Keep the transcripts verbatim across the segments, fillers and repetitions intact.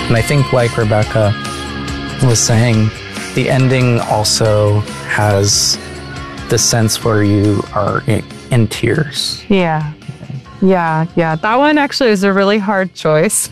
And I think, like Rebecca was saying, the ending also has the sense where you are in, in tears. Yeah. Yeah. Yeah. That one actually is a really hard choice.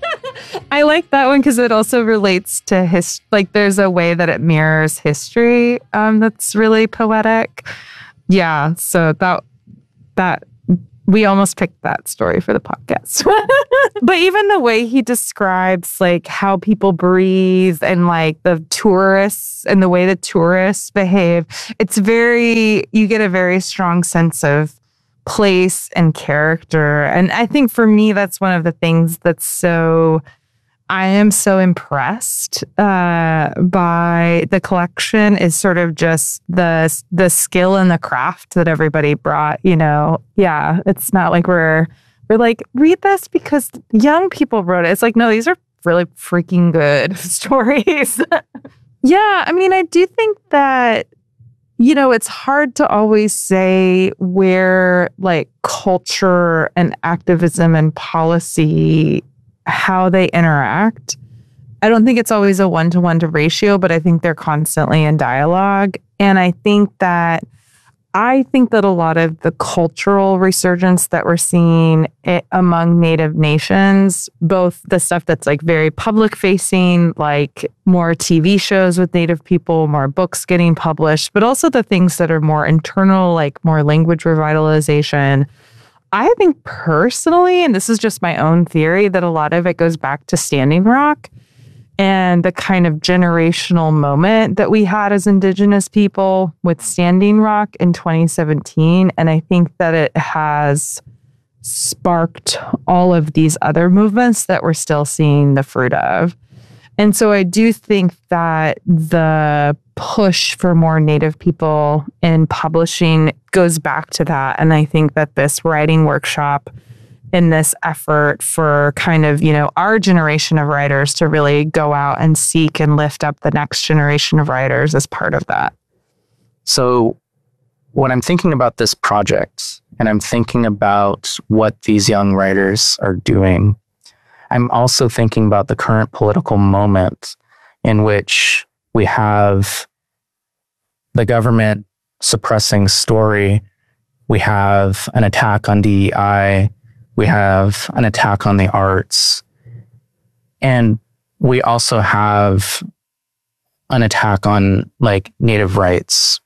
I like that one because it also relates to his, like there's a way that it mirrors history um, that's really poetic. Yeah. So that, that, we almost picked that story for the podcast. But even the way he describes like how people breathe and like the tourists and the way the tourists behave, it's very, you get a very strong sense of place and character. And I think for me, that's one of the things that's so, I am so impressed uh, by the collection is sort of just the the skill and the craft that everybody brought, you know. Yeah, it's not like we're we're like, read this because young people wrote it. It's like, no, these are really freaking good stories. Yeah, I mean, I do think that, you know, it's hard to always say where like culture and activism and policy, how they interact. I don't think it's always a one-to-one to ratio, but I think they're constantly in dialogue. And I think that I think that a lot of the cultural resurgence that we're seeing it, among Native nations, both the stuff that's like very public facing, like more T V shows with Native people, more books getting published, but also the things that are more internal, like more language revitalization. I think personally, and this is just my own theory, that a lot of it goes back to Standing Rock and the kind of generational moment that we had as Indigenous people with Standing Rock in twenty seventeen. And I think that it has sparked all of these other movements that we're still seeing the fruit of. And so I do think that the push for more Native people in publishing goes back to that. And I think that this writing workshop and this effort for kind of, you know, our generation of writers to really go out and seek and lift up the next generation of writers is part of that. So when I'm thinking about this project and I'm thinking about what these young writers are doing, I'm also thinking about the current political moment in which we have the government suppressing story. We have an attack on D E I. We have an attack on the arts. And we also have an attack on like Native rights.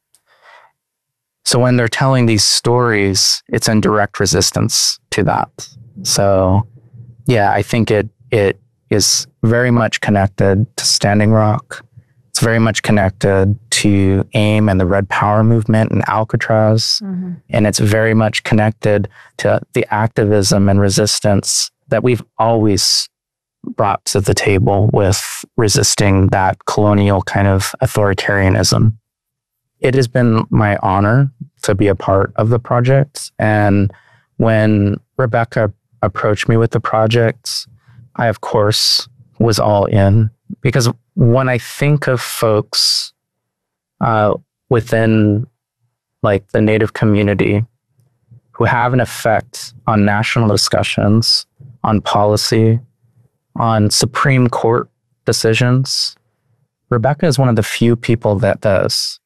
So when they're telling these stories, it's in direct resistance to that. So yeah, I think it it is very much connected to Standing Rock. It's very much connected to AIM and the Red Power movement in Alcatraz. Mm-hmm. And it's very much connected to the activism and resistance that we've always brought to the table with resisting that colonial kind of authoritarianism. It has been my honor to be a part of the project. And when Rebecca approached me with the project, I, of course, was all in. Because when I think of folks uh, within like the Native community who have an effect on national discussions, on policy, on Supreme Court decisions, Rebecca is one of the few people that does.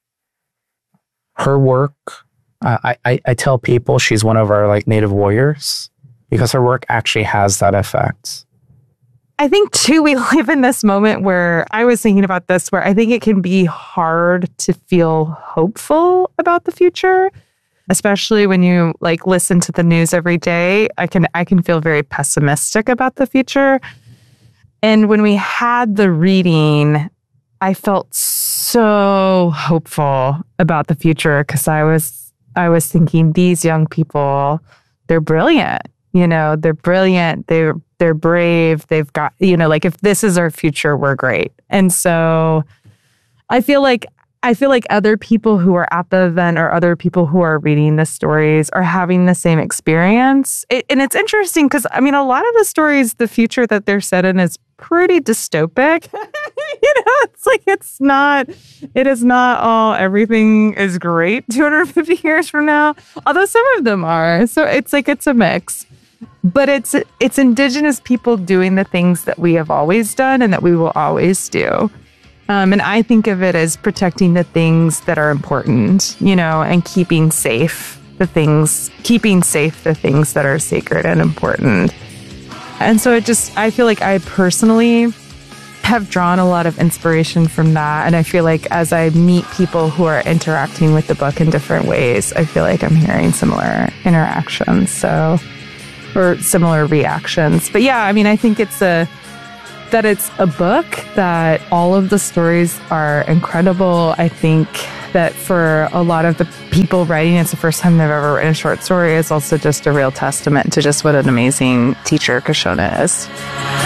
Her work, uh, I, I, I tell people she's one of our like Native warriors because her work actually has that effect. I think, too, we live in this moment where I was thinking about this, where I think it can be hard to feel hopeful about the future, especially when you like listen to the news every day. I can I can feel very pessimistic about the future. And when we had the reading, I felt so hopeful about the future because I was I was thinking these young people, they're brilliant. You know, they're brilliant. They're they're brave. They've got, you know, like if this is our future, we're great. And so I feel like I feel like other people who are at the event or other people who are reading the stories are having the same experience. It, and it's interesting because, I mean, a lot of the stories, the future that they're set in is pretty dystopic. You know, it's like it's not, it is not all, everything is great two hundred fifty years from now, although some of them are. So it's like, it's a mix. but it's it's Indigenous people doing the things that we have always done and that we will always do. Um, and I think of it as protecting the things that are important, you know, and keeping safe the things, keeping safe the things that are sacred and important. And so it just, I feel like I personally have drawn a lot of inspiration from that. And I feel like as I meet people who are interacting with the book in different ways, I feel like I'm hearing similar interactions. So, or similar reactions. But yeah, I mean, I think it's a, that it's a book that all of the stories are incredible. I think that for a lot of the people writing, it's the first time they've ever written a short story. It's also just a real testament to just what an amazing teacher Kashona is.